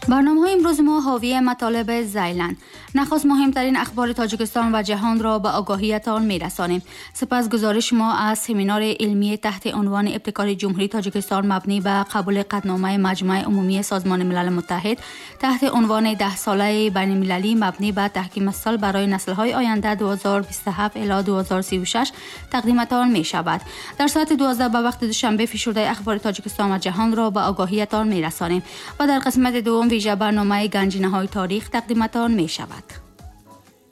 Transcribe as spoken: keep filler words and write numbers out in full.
برنامه امروز ما حاوی مطالب زیلند. نخست مهمترین اخبار تاجیکستان و جهان را به آگاهیتان می‌رسانیم. سپس گزارش ما از سمینار علمی تحت عنوان ابتکار جمهوری تاجیکستان مبنی بر قبول قطعنامه مجمع عمومی سازمان ملل متحد تحت عنوان ده ساله بین المللی مبنی بر تحکیم صلح برای نسل‌های آینده دو هزار و بیست و هفت الی دو هزار و سی و شش تقدیمتان می‌شود. در ساعت دوازده به وقت دوشنبه فشرده اخبار تاجیکستان و جهان را به آگاهیتان می‌رسانیم و در قسمت دوم ویژه برنامه گنجینه‌های تاریخ تقدیمتان می‌شود.